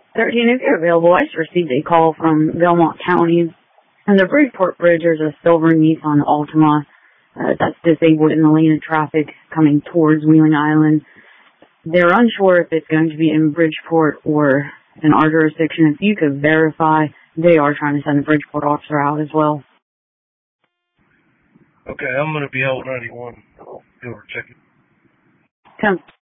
13, if you're available, I just received a call from Belmont County. And the Bridgeport Bridge, there's a silver Nissan Altima that's disabled in the lane of traffic coming towards Wheeling Island. They're unsure if it's going to be in Bridgeport or in our jurisdiction. If you could verify, they are trying to send the Bridgeport officer out as well. Okay, I'm going to be out 91. I'll go over check it. 10.